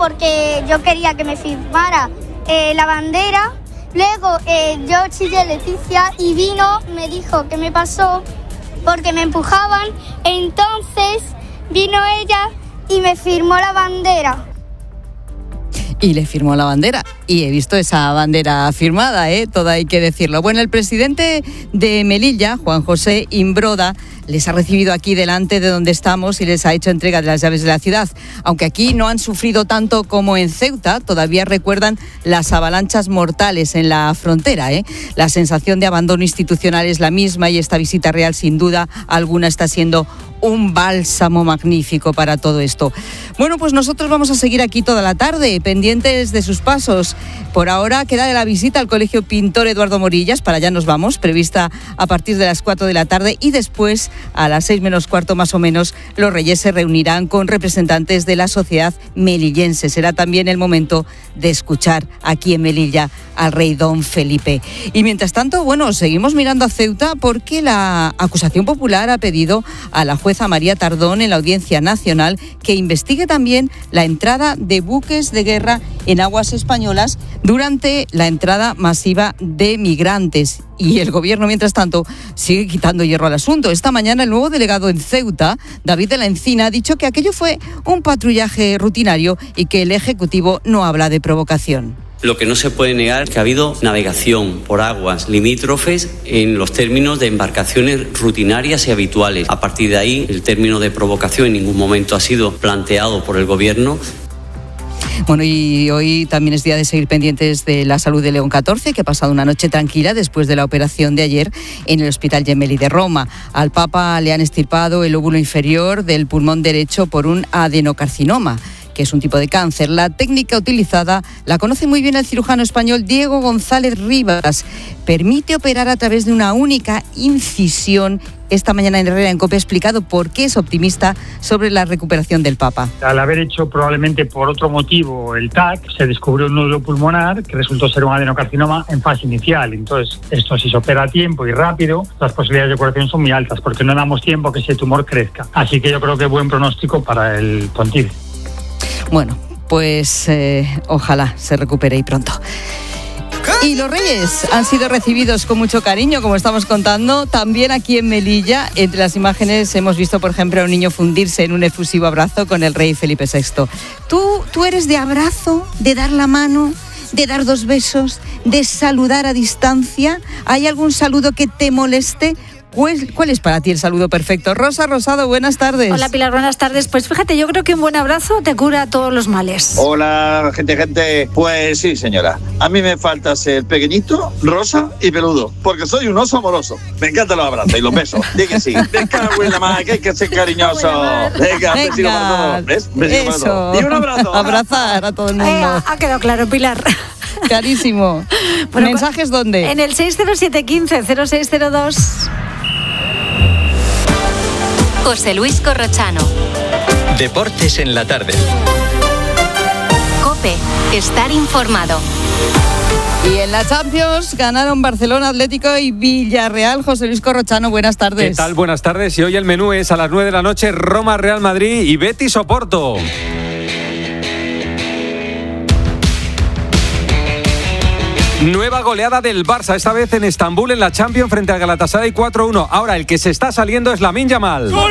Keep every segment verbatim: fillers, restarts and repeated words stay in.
porque yo quería que me firmara eh, la bandera. Luego eh, yo chillé a Leticia y vino, me dijo qué me pasó porque me empujaban. Entonces vino ella y me firmó la bandera. Y le firmó la bandera. Y he visto esa bandera firmada, ¿eh? Todo hay que decirlo. Bueno, el presidente de Melilla, Juan José Imbroda, les ha recibido aquí delante de donde estamos y les ha hecho entrega de las llaves de la ciudad. Aunque aquí no han sufrido tanto como en Ceuta, todavía recuerdan las avalanchas mortales en la frontera, ¿eh? La sensación de abandono institucional es la misma y esta visita real, sin duda alguna, está siendo un bálsamo magnífico para todo esto. Bueno, pues nosotros vamos a seguir aquí toda la tarde, pendientes de sus pasos. Por ahora queda de la visita al Colegio Pintor Eduardo Morillas, para allá nos vamos, prevista a partir de las cuatro de la tarde, y después, a las seis menos cuarto más o menos, los Reyes se reunirán con representantes de la sociedad melillense. Será también el momento de escuchar aquí en Melilla al rey don Felipe. Y mientras tanto, bueno, seguimos mirando a Ceuta porque la acusación popular ha pedido a la jueza María Tardón en la Audiencia Nacional que investigue también la entrada de buques de guerra en aguas españolas durante la entrada masiva de migrantes. Y el gobierno, mientras tanto, sigue quitando hierro al asunto. Esta mañana el nuevo delegado en Ceuta, David de la Encina, ha dicho que aquello fue un patrullaje rutinario y que el Ejecutivo no habla de provocación. Lo que no se puede negar es que ha habido navegación por aguas limítrofes en los términos de embarcaciones rutinarias y habituales. A partir de ahí, el término de provocación en ningún momento ha sido planteado por el Gobierno. Bueno, y hoy también es día de seguir pendientes de la salud de León catorce, que ha pasado una noche tranquila después de la operación de ayer en el Hospital Gemelli de Roma. Al Papa le han extirpado el lóbulo inferior del pulmón derecho por un adenocarcinoma, que es un tipo de cáncer. La técnica utilizada la conoce muy bien el cirujano español Diego González Rivas. Permite operar a través de una única incisión. Esta mañana en Herrera en COPE ha explicado por qué es optimista sobre la recuperación del Papa. Al haber hecho probablemente por otro motivo el T A C, se descubrió un nódulo pulmonar que resultó ser un adenocarcinoma en fase inicial. Entonces, esto si se opera a tiempo y rápido, las posibilidades de curación son muy altas porque no damos tiempo a que ese tumor crezca. Así que yo creo que es buen pronóstico para el pontífice. Bueno, pues eh, ojalá se recupere y pronto. Y los Reyes han sido recibidos con mucho cariño, como estamos contando, también aquí en Melilla. Entre las imágenes hemos visto, por ejemplo, a un niño fundirse en un efusivo abrazo con el rey Felipe sexto. ¿Tú, tú eres de abrazo, de dar la mano, de dar dos besos, de saludar a distancia? ¿Hay algún saludo que te moleste? ¿Cuál, ¿Cuál es para ti el saludo perfecto? Rosa Rosado, buenas tardes. Hola Pilar, buenas tardes. Pues fíjate, yo creo que un buen abrazo te cura todos los males. Hola, gente, gente. Pues sí, señora. A mí me falta ser pequeñito, rosa y peludo, porque soy un oso amoroso. Me encantan los abrazos y los besos. Dí que sí. Me cago en la madre, que hay que ser cariñoso. Venga, Venga. besito para todos. ¿Ves? Besito para todos. Y un abrazo. Abrazar a todo el mundo. Eh, ha quedado claro, Pilar. Carísimo. Bueno, ¿mensajes dónde? En el seis cero siete uno cinco cero seis cero dos. José Luis Corrochano. Deportes en la tarde. COPE. Estar informado. Y en la Champions ganaron Barcelona, Atlético y Villarreal. José Luis Corrochano, buenas tardes. ¿Qué tal? Buenas tardes. Y hoy el menú es a las nueve de la noche Roma, Real Madrid y Betis Oporto. Nueva goleada del Barça, esta vez en Estambul en la Champions frente al Galatasaray cuatro uno. Ahora el que se está saliendo es Lamine Yamal. ¡Gol!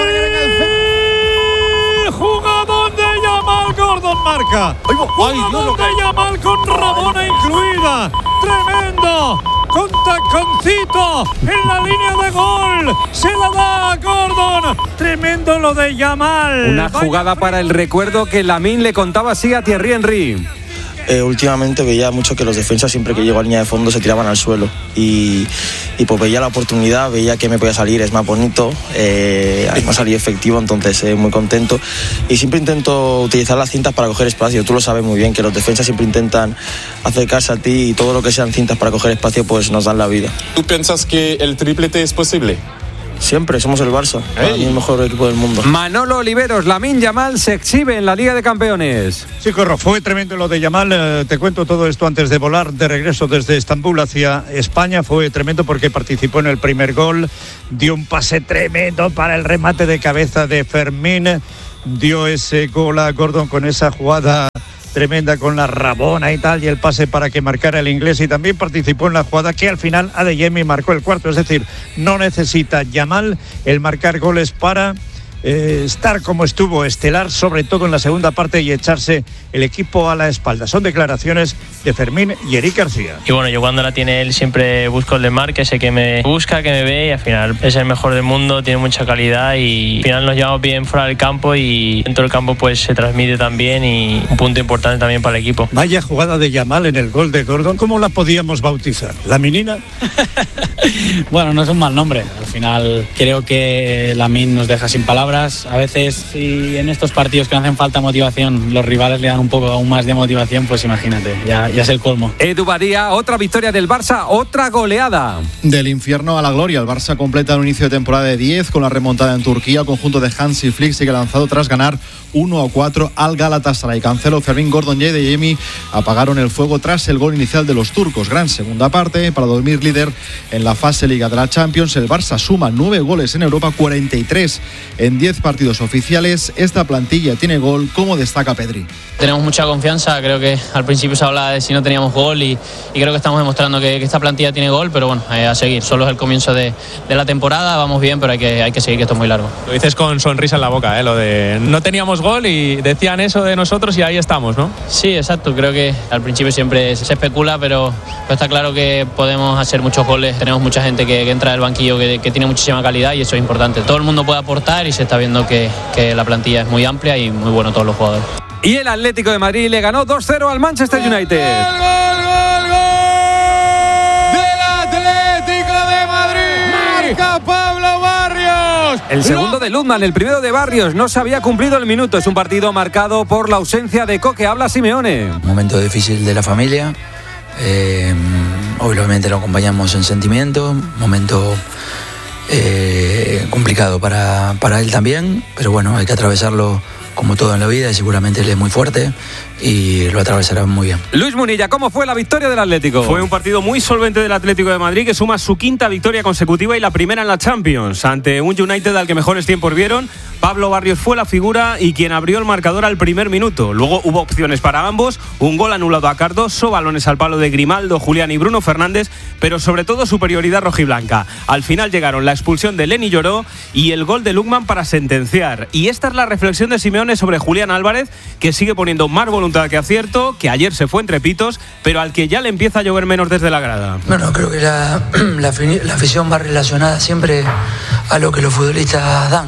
¡Jugador de Yamal! Gordon marca. ¡Jugador de Yamal con Rabona incluida! ¡Tremendo! Con taconcito en la línea de gol. Se la da a Gordon. Tremendo lo de Yamal. Una jugada para el recuerdo que Lamine le contaba así a Thierry Henry. Eh, últimamente veía mucho que los defensas siempre que llego a línea de fondo se tiraban al suelo y, y pues veía la oportunidad, veía que me podía salir, es más bonito, eh, además salí efectivo, entonces eh, muy contento y siempre intento utilizar las cintas para coger espacio. Tú lo sabes muy bien que los defensas siempre intentan acercarse a ti y todo lo que sean cintas para coger espacio pues nos dan la vida. ¿Tú piensas que el triplete es posible? Siempre, somos el Barça, para mí el mejor equipo del mundo. Manolo Oliveros, Lamine Yamal se exhibe en la Liga de Campeones. Sí, Corro, fue tremendo lo de Yamal. Eh, te cuento todo esto antes de volar de regreso desde Estambul hacia España. Fue tremendo porque participó en el primer gol, dio un pase tremendo para el remate de cabeza de Fermín, dio ese gol a Gordon con esa jugada tremenda con la rabona y tal, y el pase para que marcara el inglés, y también participó en la jugada que al final Adeyemi marcó el cuarto. Es decir, no necesita Yamal el marcar goles para eh, estar como estuvo, estelar, sobre todo en la segunda parte, y echarse el equipo a la espalda. Son declaraciones de Fermín y Eric García. Y bueno, yo cuando la tiene él siempre busco el desmarque, sé que me busca, que me ve, y al final es el mejor del mundo, tiene mucha calidad, y al final nos llevamos bien fuera del campo, y dentro del campo pues se transmite también, y un punto importante también para el equipo. Vaya jugada de Yamal en el gol de Gordon, ¿cómo la podíamos bautizar? ¿La menina? Bueno, no es un mal nombre, al final creo que Lamine nos deja sin palabras. A veces, si en estos partidos que no hacen falta motivación, los rivales le dan un poco aún más de motivación, pues imagínate, ya, ya es el colmo. Edu Badía, otra victoria del Barça, otra goleada. Del infierno a la gloria, el Barça completa un inicio de temporada de diez con la remontada en Turquía. El conjunto de Hansi Flick sigue lanzado tras ganar uno a cuatro al Galatasaray. Cancelo, Fermín, Gordon y Adeyemi apagaron el fuego tras el gol inicial de los turcos. Gran segunda parte para dormir líder en la fase Liga de la Champions. El Barça suma nueve goles en Europa, cuarenta y tres en diez partidos oficiales. Esta plantilla tiene gol, como destaca Pedri. Tenemos mucha confianza, creo que al principio se hablaba de si no teníamos gol, y, y creo que estamos demostrando que, que esta plantilla tiene gol, pero bueno, eh, a seguir. Solo es el comienzo de, de la temporada, vamos bien, pero hay que, hay que seguir, que esto es muy largo. Lo dices con sonrisa en la boca, ¿eh? Lo de no teníamos gol y decían eso de nosotros y ahí estamos, ¿no? Sí, exacto, creo que al principio siempre se especula, pero, pero está claro que podemos hacer muchos goles, tenemos mucha gente que, que entra del banquillo que, que tiene muchísima calidad, y eso es importante. Todo el mundo puede aportar, y se está viendo que, que la plantilla es muy amplia y muy bueno todos los jugadores. Y el Atlético de Madrid le ganó dos cero al Manchester United. ¡Gol, gol, gol, gol! ¡Del Atlético de Madrid! ¡Marca Pablo Barrios! El segundo de Lundman, el primero de Barrios. No se había cumplido el minuto. Es un partido marcado por la ausencia de Coque. Habla Simeone. Momento difícil de la familia. Eh, obviamente lo acompañamos en sentimiento. Momento eh, complicado para, para él también. Pero bueno, hay que atravesarlo como todo en la vida, y seguramente él es muy fuerte y lo atravesará muy bien. Luis Munilla, ¿cómo fue la victoria del Atlético? Fue un partido muy solvente del Atlético de Madrid, que suma su quinta victoria consecutiva y la primera en la Champions, ante un United al que mejores tiempos vieron. Pablo Barrios fue la figura y quien abrió el marcador al primer minuto. Luego hubo opciones para ambos, un gol anulado a Cardoso, balones al palo de Grimaldo, Julián y Bruno Fernández, pero sobre todo superioridad rojiblanca. Al final llegaron la expulsión de Lenny Lloró y el gol de Lukman para sentenciar. Y esta es la reflexión de Simeone sobre Julián Álvarez, que sigue poniendo más voluntad que acierto, que ayer se fue entre pitos, pero al que ya le empieza a llover menos desde la grada. Bueno, creo que la, la, la afición va relacionada siempre a lo que los futbolistas dan,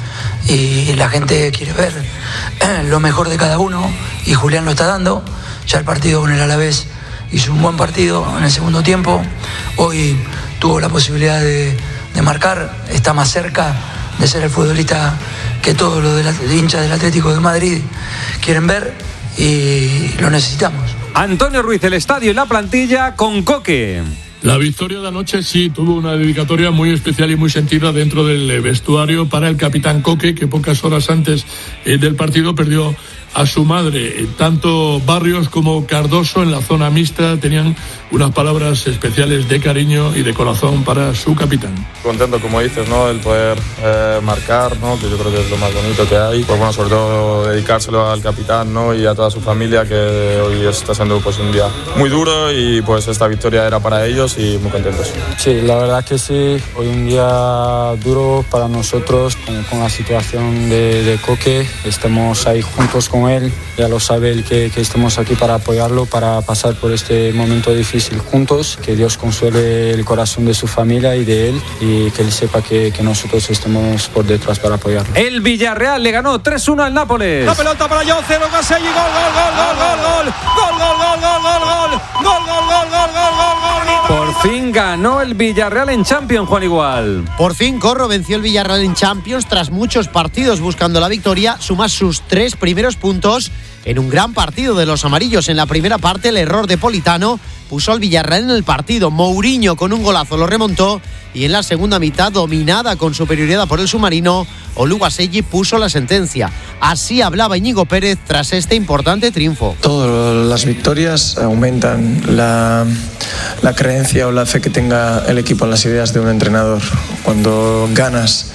y la gente quiere ver lo mejor de cada uno, y Julián lo está dando. Ya el partido con el Alavés hizo un buen partido en el segundo tiempo, hoy tuvo la posibilidad de, de marcar, está más cerca de ser el futbolista que todos los de la, de hinchas del Atlético de Madrid quieren ver, y lo necesitamos. Antonio Ruiz, el estadio y la plantilla con Coque. La victoria de anoche sí tuvo una dedicatoria muy especial y muy sentida dentro del vestuario para el capitán Coque, que pocas horas antes eh, del partido perdió a su madre. Tanto Barrios como Cardoso en la zona mixta tenían unas palabras especiales de cariño y de corazón para su capitán. Contento, como dices, ¿no? El poder eh, marcar, ¿no? Que yo creo que es lo más bonito que hay. Pues bueno, sobre todo dedicárselo al capitán, ¿no? Y a toda su familia, que hoy está siendo pues un día muy duro, y pues esta victoria era para ellos y muy contentos. Sí, la verdad que sí. Hoy un día duro para nosotros con, con la situación de, de Coque. Estamos ahí juntos con él, ya lo sabe él que, que estamos aquí para apoyarlo, para pasar por este momento difícil juntos, que Dios consuele el corazón de su familia y de él, y que él sepa que, que nosotros estamos por detrás para apoyarlo. El Villarreal le ganó tres uno al Nápoles. La pelota para Jose Locatelli, gol, gol, gol, gol, gol, gol, gol, gol, gol, gol, gol, gol, gol, gol, gol, gol, gol, gol. Por fin ganó el Villarreal en Champions, Juan Igual. Por fin Corro venció el Villarreal en Champions tras muchos partidos buscando la victoria, suma sus tres primeros puntos en un gran partido de los amarillos. En la primera parte el error de Politano puso al Villarreal en el partido. Mourinho con un golazo lo remontó, y en la segunda mitad, dominada con superioridad por el submarino, Oluwaseyi puso la sentencia. Así hablaba Íñigo Pérez tras este importante triunfo. Todas las victorias aumentan la, la creencia o la fe que tenga el equipo en las ideas de un entrenador. Cuando ganas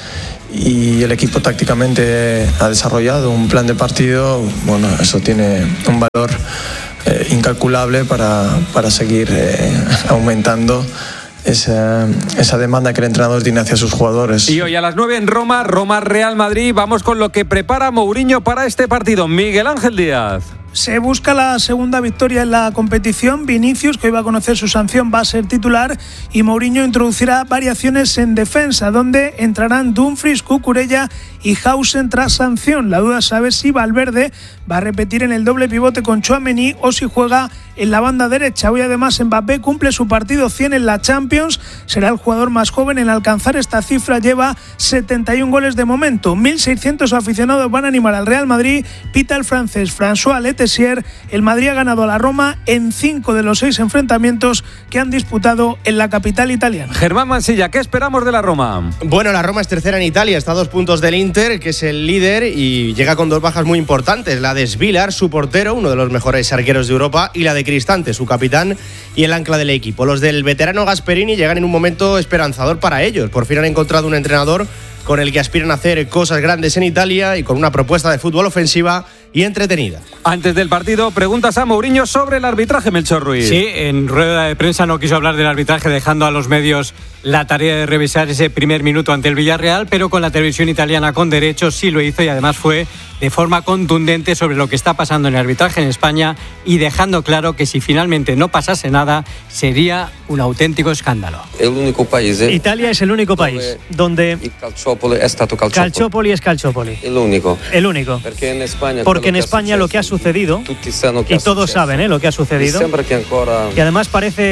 y el equipo tácticamente ha desarrollado un plan de partido, bueno, eso tiene un valor eh, incalculable para, para seguir eh, aumentando Esa, esa demanda que el entrenador tiene hacia sus jugadores. Y hoy a las nueve en Roma, Roma Real Madrid, vamos con lo que prepara Mourinho para este partido. Miguel Ángel Díaz. Se busca la segunda victoria en la competición. Vinicius, que hoy va a conocer su sanción, va a ser titular, y Mourinho introducirá variaciones en defensa, donde entrarán Dumfries, Cucurella y Hausen tras sanción. La duda es saber si Valverde va a repetir en el doble pivote con Tchouaméni o si juega en la banda derecha. Hoy además Mbappé cumple su partido cien en la Champions. Será el jugador más joven en alcanzar esta cifra. Lleva setenta y un goles de momento. mil seiscientos aficionados van a animar al Real Madrid. Pita el francés François Letessier. El Madrid ha ganado a la Roma en cinco de los seis enfrentamientos que han disputado en la capital italiana. Germán Mansilla, ¿qué esperamos de la Roma? Bueno, la Roma es tercera en Italia, está a dos puntos del Inter, que es el líder, y llega con dos bajas muy importantes: la de Svilar, su portero, uno de los mejores arqueros de Europa, y la de Cristante, su capitán y el ancla del equipo. Los del veterano Gasperini llegan en un momento esperanzador para ellos. Por fin han encontrado un entrenador con el que aspiran a hacer cosas grandes en Italia y con una propuesta de fútbol ofensiva y entretenida. Antes del partido, preguntas a Mourinho sobre el arbitraje, Melchor Ruiz. Sí, en rueda de prensa no quiso hablar del arbitraje, dejando a los medios la tarea de revisar ese primer minuto ante el Villarreal, pero con la televisión italiana con derechos sí lo hizo, y además fue de forma contundente sobre lo que está pasando en el arbitraje en España, y dejando claro que si finalmente no pasase nada sería un auténtico escándalo. El único país, ¿eh? Italia es el único país donde Calciopoli è stato Calciopoli. Calciopoli es Calciopoli. El único. El único. Porque en España, Porque en España lo que ha sucedido, y todos saben ¿eh? lo que ha sucedido, y además parece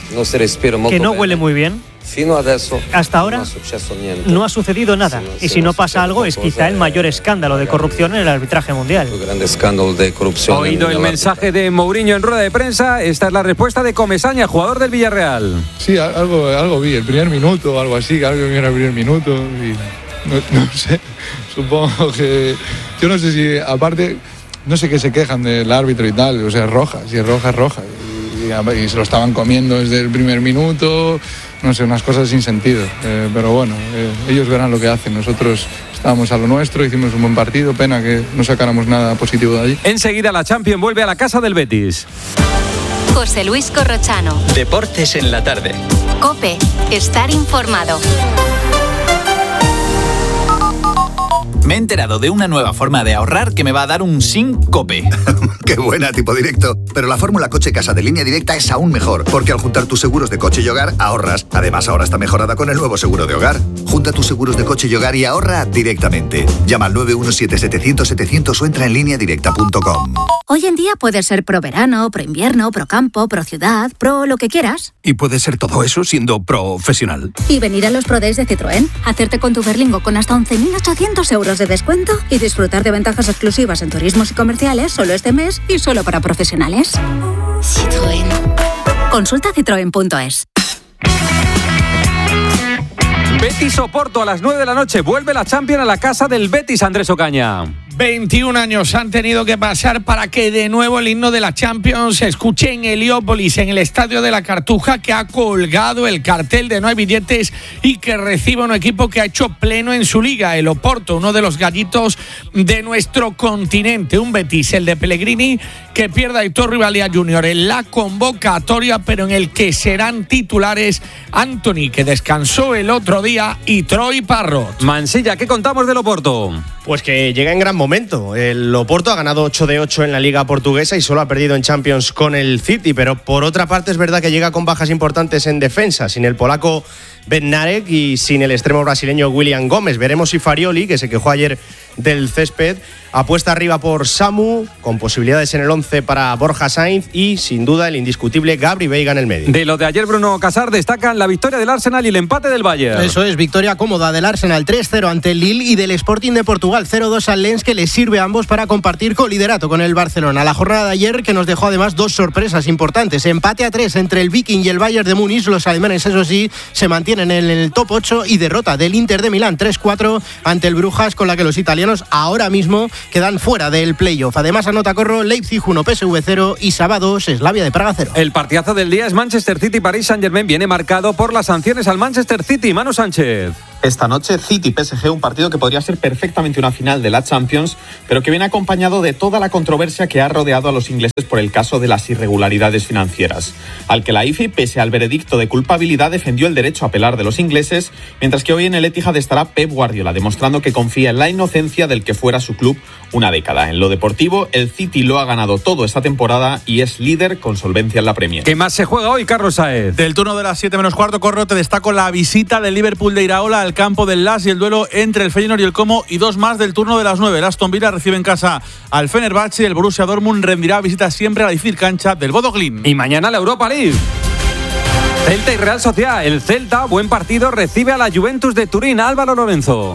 que no huele muy bien. Hasta ahora no ha sucedido nada, y si no pasa algo es quizá el mayor escándalo de corrupción en el arbitraje mundial. Oído el mensaje de Mourinho en rueda de prensa, esta es la respuesta de Comesaña, jugador del Villarreal. Sí, algo, algo vi, el primer minuto, algo así, algo vi en el primer minuto, y no, no sé, supongo que, yo no sé si, aparte, no sé qué se quejan del árbitro y tal, o sea, es roja, si es roja, es roja, y, y se lo estaban comiendo desde el primer minuto. No sé, unas cosas sin sentido, eh, pero bueno, eh, ellos verán lo que hacen. Nosotros estábamos a lo nuestro, hicimos un buen partido, pena que no sacáramos nada positivo de allí. Enseguida la Champions vuelve a la casa del Betis. José Luis Corrochano. Deportes en la tarde. COPE, estar informado. Me he enterado de una nueva forma de ahorrar que me va a dar un SINCOPE. ¡Qué buena, tipo directo! Pero la fórmula coche-casa de Línea Directa es aún mejor, porque al juntar tus seguros de coche y hogar, ahorras. Además, ahora está mejorada con el nuevo seguro de hogar. Junta tus seguros de coche y hogar y ahorra directamente. Llama al nueve uno siete, setecientos, setecientos o entra en línea directa punto com. Hoy en día puedes ser pro verano, pro invierno, pro campo, pro ciudad, pro lo que quieras. Y puedes ser todo eso siendo profesional. Y venir a los Pro Days de Citroën, hacerte con tu Berlingo con hasta once mil ochocientos euros de descuento y disfrutar de ventajas exclusivas en turismos y comerciales solo este mes y solo para profesionales. Citroën. Consulta citroen punto es. Betis Oporto a las nueve de la noche. Vuelve la Champions a la casa del Betis, Andrés Ocaña. veintiún años han tenido que pasar para que de nuevo el himno de la Champions se escuche en Heliópolis, en el Estadio de la Cartuja, que ha colgado el cartel de no hay billetes y que recibe un equipo que ha hecho pleno en su liga, el Oporto, uno de los gallitos de nuestro continente. Un Betis, el de Pellegrini, que pierde a Aitor Rivalía junior en la convocatoria, pero en el que serán titulares Anthony, que descansó el otro día, y Troy Parrott. Mansilla, ¿qué contamos del Oporto? Pues que llega en gran momento. El Oporto ha ganado ocho de ocho en la Liga Portuguesa y solo ha perdido en Champions con el City, pero por otra parte es verdad que llega con bajas importantes en defensa, sin el polaco Bednarek y sin el extremo brasileño William Gómez. Veremos si Farioli, que se quejó ayer del césped, apuesta arriba por Samu, con posibilidades en el once para Borja Sainz y, sin duda, el indiscutible Gabri Veiga en el medio. De lo de ayer, Bruno Casar, destacan la victoria del Arsenal y el empate del Bayern. Eso es, victoria cómoda del Arsenal tres cero ante el Lille y del Sporting de Portugal cero dos al Lens, que les sirve a ambos para compartir coliderato con el Barcelona. La jornada de ayer que nos dejó además dos sorpresas importantes. Empate a tres entre el Viking y el Bayern de Múnich. Los alemanes, eso sí, se mantienen en el top ocho, y derrota del Inter de Milán tres cuatro ante el Brujas, con la que los italianos ahora mismo quedan fuera del playoff. Además, anota Corro, Leipzig uno, P S V cero y Sábado, Slavia de Praga cero. El partidazo del día es Manchester City-Paris Saint-Germain. Viene marcado por las sanciones al Manchester City. Manu Sánchez. esta noche. City P S G, un partido que podría ser perfectamente una final de la Champions, pero que viene acompañado de toda la controversia que ha rodeado a los ingleses por el caso de las irregularidades financieras, al que la I F I, pese al veredicto de culpabilidad, defendió el derecho a apelar de los ingleses, mientras que hoy en el Etihad estará Pep Guardiola, demostrando que confía en la inocencia del que fuera su club una década. En lo deportivo, el City lo ha ganado todo esta temporada y es líder con solvencia en la Premier. ¿Qué más se juega hoy, Carlos Saez? Del turno de las siete menos cuarto, Corro, te destaco la visita del Liverpool de Iraola al campo del Las y el duelo entre el Feyenoord y el Como, y dos más del turno de las nueve. El Aston Villa recibe en casa al Fenerbahce y el Borussia Dortmund rendirá visita siempre a la difícil cancha del Bodo Glimt. Y mañana la Europa League. Celta y Real Sociedad. El Celta, buen partido, recibe a la Juventus de Turín. Álvaro Lorenzo.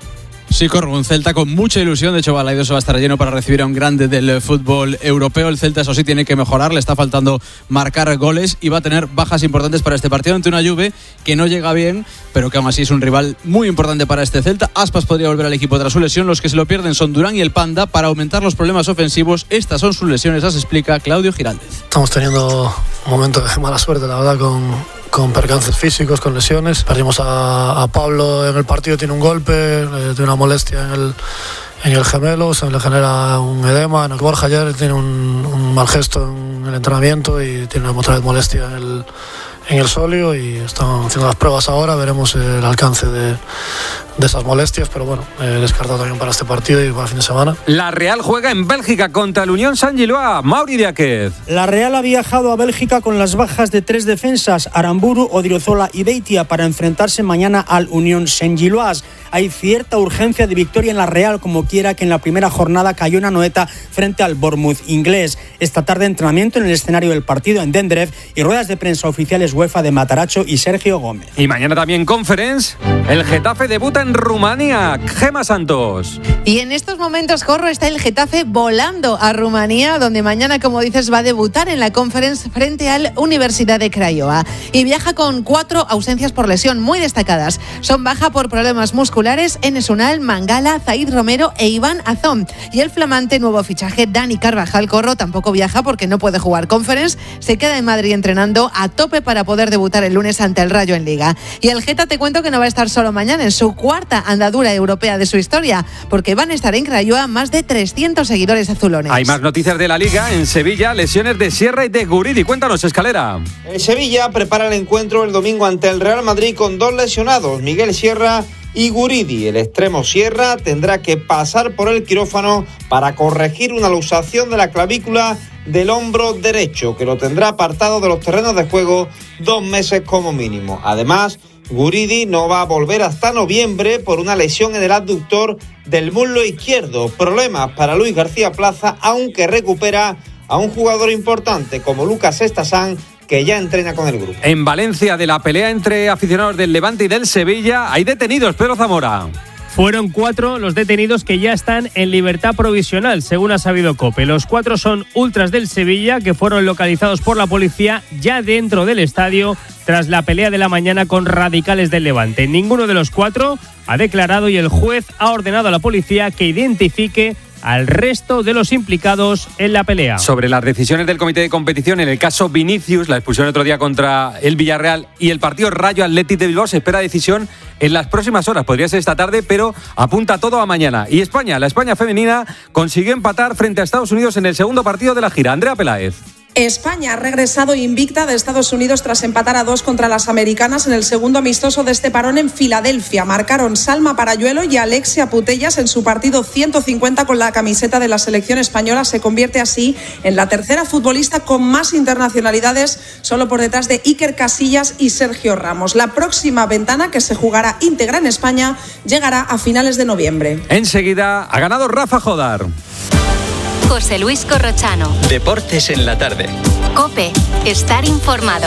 Sí, Corro, un Celta con mucha ilusión. De hecho, Balaidoso va a estar lleno para recibir a un grande del fútbol europeo. El Celta, eso sí, tiene que mejorar. Le está faltando marcar goles y va a tener bajas importantes para este partido ante una Juve que no llega bien, pero que aún así es un rival muy importante para este Celta. Aspas podría volver al equipo tras su lesión. Los que se lo pierden son Durán y el Panda. Para aumentar los problemas ofensivos, estas son sus lesiones, las explica Claudio Giraldez. Estamos teniendo un momento de mala suerte, la verdad, con... con percances físicos, con lesiones. Perdimos a, a Pablo en el partido, tiene un golpe, eh, tiene una molestia en el, en el gemelo, se le genera un edema. Borja ayer tiene un, un mal gesto en el entrenamiento y tiene otra vez molestia en el, en el sóleo, y están haciendo las pruebas ahora, veremos el alcance de, de esas molestias, pero bueno, eh, descartado también para este partido y para el fin de semana. La Real juega en Bélgica contra el Unión Saint-Gilloise. Mauri Diáquez. La Real ha viajado a Bélgica con las bajas de tres defensas, Aramburu, Odriozola y Beitia, para enfrentarse mañana al Unión Saint-Gilloise. Hay cierta urgencia de victoria en la Real, como quiera que en la primera jornada cayó en Anoeta frente al Bournemouth inglés. Esta tarde entrenamiento en el escenario del partido en Dendrev y ruedas de prensa oficiales UEFA de Mataracho y Sergio Gómez. Y mañana también Conference. El Getafe debuta en Rumanía. Gema Santos. Y en estos momentos, Corro, está el Getafe volando a Rumanía, donde mañana, como dices, va a debutar en la Conference frente al Universidad de Craiova. Y viaja con cuatro ausencias por lesión muy destacadas. Son baja por problemas musculares Enes Unal, Mangala, Zaid Romero e Iván Azón. Y el flamante nuevo fichaje Dani Carvajal, Corro, tampoco viaja porque no puede jugar Conference. Se queda en Madrid entrenando a tope para poder debutar el lunes ante el Rayo en Liga. Y el Geta, te cuento que no va a estar solo mañana en su cuarta andadura europea de su historia, porque van a estar en Craiova más de trescientos seguidores azulones. Hay más noticias de la Liga. En Sevilla, lesiones de Sierra y de Guridi. Cuéntanos, Escalera. El Sevilla prepara el encuentro el domingo ante el Real Madrid con dos lesionados, Miguel Sierra y Guridi. El extremo Sierra tendrá que pasar por el quirófano para corregir una luxación de la clavícula del hombro derecho, que lo tendrá apartado de los terrenos de juego dos meses como mínimo. Además, Guridi no va a volver hasta noviembre por una lesión en el abductor del muslo izquierdo. Problemas para Luis García Plaza, aunque recupera a un jugador importante como Lucas Estasán, que ya entrena con el grupo. En Valencia, de la pelea entre aficionados del Levante y del Sevilla, hay detenidos. Pedro Zamora. Fueron cuatro los detenidos que ya están en libertad provisional, según ha sabido COPE. Los cuatro son ultras del Sevilla, que fueron localizados por la policía ya dentro del estadio tras la pelea de la mañana con radicales del Levante. Ninguno de los cuatro ha declarado y el juez ha ordenado a la policía que identifique al resto de los implicados en la pelea. Sobre las decisiones del comité de competición en el caso Vinicius, la expulsión el otro día contra el Villarreal y el partido Rayo Athletic de Bilbao, se espera decisión en las próximas horas. Podría ser esta tarde, pero apunta todo a mañana. Y España, la España femenina, consiguió empatar frente a Estados Unidos en el segundo partido de la gira. Andrea Peláez. España ha regresado invicta de Estados Unidos tras empatar a dos contra las americanas en el segundo amistoso de este parón en Filadelfia. Marcaron Salma Parayuelo y Alexia Putellas en su partido ciento cincuenta con la camiseta de la selección española. Se convierte así en la tercera futbolista con más internacionalidades, solo por detrás de Iker Casillas y Sergio Ramos. La próxima ventana, que se jugará íntegra en España, llegará a finales de noviembre. Enseguida ha ganado Rafa Jodar. José Luis Corrochano. Deportes en la tarde. COPE. Estar informado.